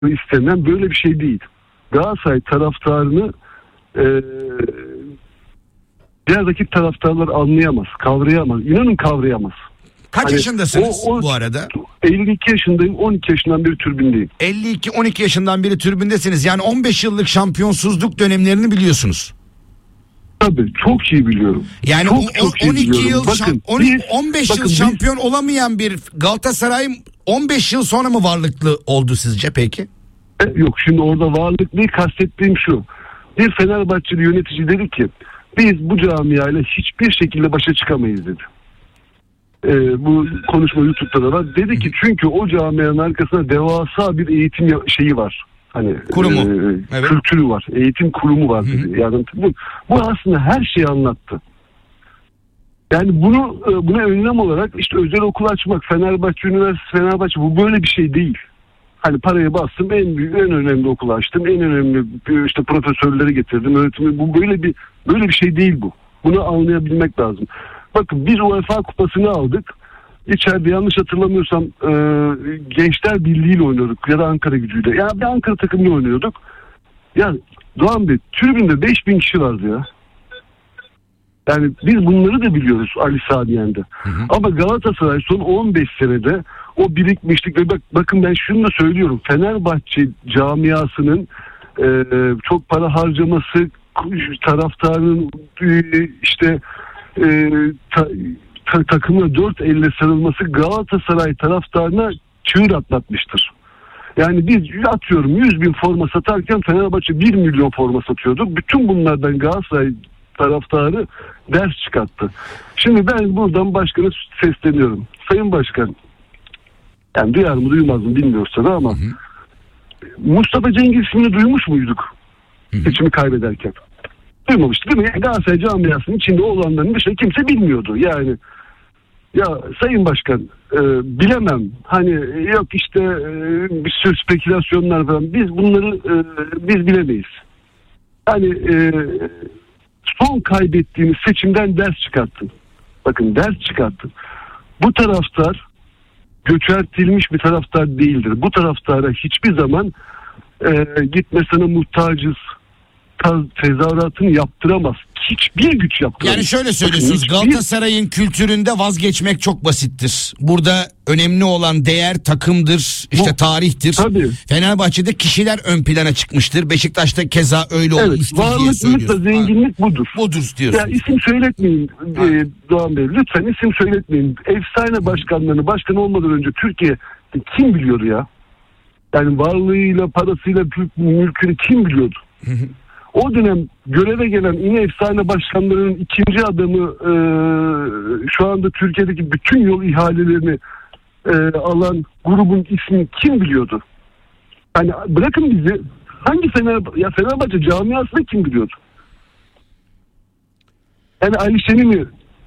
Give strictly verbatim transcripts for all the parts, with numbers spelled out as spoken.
istenen böyle bir şey değil. Galatasaray taraftarını e, diğer rakip taraftarlar anlayamaz, kavrayamaz. İnanın kavrayamaz. Kaç hani yaşındasınız o, o, bu arada? elli iki yaşındayım, on iki yaşından beri tribündeyim. elli iki on iki yaşından beri tribündesiniz. Yani on beş yıllık şampiyonsuzluk dönemlerini biliyorsunuz. Tabii çok iyi biliyorum. Yani çok, o, çok on iki yıl, bakın, on, biz, on beş bakın, yıl şampiyon biz, olamayan bir Galatasaray on beş yıl sonra mı varlıklı oldu sizce peki? E, yok, şimdi orada varlık değil, kastettiğim şu. Bir Fenerbahçeli yönetici dedi ki biz bu camiayla hiçbir şekilde başa çıkamayız dedi. Ee, bu konuşma YouTube'da da var. Dedi ki çünkü o camianın arkasında devasa bir eğitim şeyi var. Hani kurumu, e, evet. kültürü var. Eğitim kurumu var dedi. Yani bu, bu aslında her şeyi anlattı. Yani bunu buna önlem olarak işte özel okul açmak, Fenerbahçe Üniversitesi, Fenerbahçe, bu böyle bir şey değil. Hani parayı bastım, en büyük, en önemli okul açtım, en önemli işte profesörleri getirdim, öğretimi, bu böyle bir böyle bir şey değil bu. Bunu anlayabilmek lazım. Bakın biz UEFA kupasını aldık. İçeride yanlış hatırlamıyorsam e, Gençler Birliği ile oynuyorduk ya da Ankara Gücü'yle. Yani bir Ankara takımıyla oynuyorduk. Ya Doğan Bey, tribünde beş bin kişi vardı ya. Yani biz bunları da biliyoruz Ali Sadiyen'de. Hı hı. Ama Galatasaray son on beş senede o birikmişlik ve bak, bakın ben şunu da söylüyorum. Fenerbahçe camiasının e, çok para harcaması, taraftarın e, işte e, ta, ta, takımına dört elle sarılması Galatasaray taraftarına çığır atlatmıştır. Yani biz atıyorum yüz bin forma satarken Fenerbahçe bir milyon forma satıyordu. Bütün bunlardan Galatasaray taraftarı ders çıkarttı. Şimdi ben buradan başkana sesleniyorum. Sayın Başkan, yani duyar mı duymaz mı bilmiyoruz tabii ama hı hı. Mustafa Cengiz ismini duymuş muyduk hı hı. seçimi kaybederken? Duymamıştık değil mi? Yani Galatasaray camiasının içinde olanların dışında kimse bilmiyordu. Yani ya Sayın Başkan e, bilemem hani yok işte e, bir sürü spekülasyonlar falan, biz bunları e, biz bilemeyiz. Hani e, son kaybettiğimiz seçimden ders çıkarttın. Bakın ders çıkarttın. Bu taraftar göçertilmiş bir taraftar değildir. Bu taraftara hiçbir zaman e, gitme sana muhtacız tezahüratını yaptıramaz. Hiçbir güç yaptıramaz. Yani şöyle söylüyorsunuz, hiçbir... Galatasaray'ın kültüründe vazgeçmek çok basittir. Burada önemli olan değer takımdır, işte bu, tarihtir. Tabii. Fenerbahçe'de kişiler ön plana çıkmıştır. Beşiktaş'ta keza öyle evet, olmuştur diye söylüyorsun. Varlıklıkla zenginlik budur. Budur diyorsun. Ya isim söyletmeyin e, Doğan Bey. Lütfen isim söyletmeyin. Efsane başkanlarını, başkan olmadan önce Türkiye kim biliyordu ya? Yani varlığıyla, parasıyla, mülkünü kim biliyordu? O dönem göreve gelen yine efsane başkanlarının ikinci adamı e, şu anda Türkiye'deki bütün yol ihalelerini e, alan grubun ismini kim biliyordu? Yani bırakın bizi, hangi Fener, ya Fenerbahçe camiasını kim biliyordu? Yani Ali Şen'i mi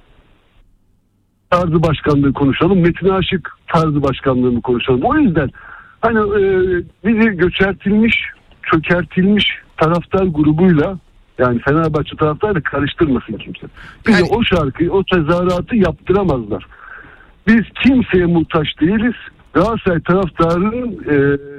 tarzı başkanlığı konuşalım, Metin Aşık tarzı başkanlığını konuşalım. O yüzden hani e, bizi göçertilmiş, çökertilmiş taraftar grubuyla, yani Fenerbahçe taraftarıyla karıştırmasın kimse. Bize yani... o şarkıyı, o tezahüratı yaptıramazlar. Biz kimseye muhtaç değiliz. Galatasaray taraftarının e,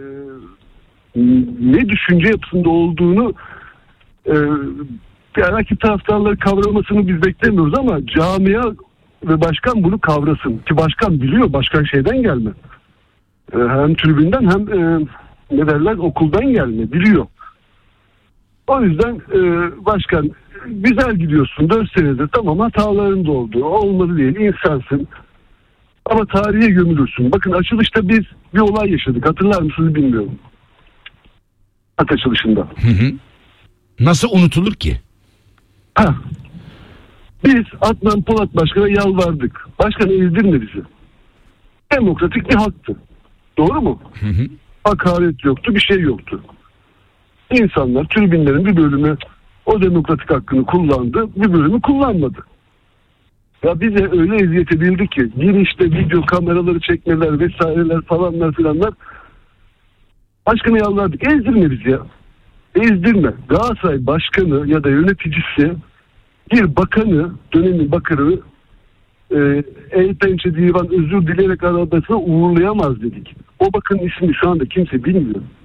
ne düşünce yapısında olduğunu e, belki taraftarları kavramasını biz beklemiyoruz ama camia ve başkan bunu kavrasın. Ki başkan biliyor, başkan şeyden gelme. E, hem tribünden hem e, ne derler okuldan gelme, biliyor. O yüzden e, başkan güzel gidiyorsun dört senedir, tamam hataların da oldu, olmadı değil, insansın ama tarihe gömülürsün. Bakın açılışta biz bir olay yaşadık, hatırlar mısınız bilmiyorum. At açılışında. Hı hı. Nasıl unutulur ki? Ha. Biz Adnan Polat Başkan'a yalvardık. Başkan ezdirme bizi. Demokratik bir haktı. Doğru mu? Hı hı. Hakaret yoktu, bir şey yoktu. İnsanlar, tribünlerin bir bölümü o demokratik hakkını kullandı, bir bölümü kullanmadı. Ya bize öyle eziyet edildi ki, girişte video kameraları çekmeler vesaireler falanlar filanlar. Başkanı yalvardık, ezdirme bizi ya. Ezdirme. Galatasaray başkanı ya da yöneticisi bir bakanı, dönemin bakanı e, el pençe divan özür dileyerek arabasına uğurlayamaz dedik. O bakanın ismini şu anda kimse bilmiyor.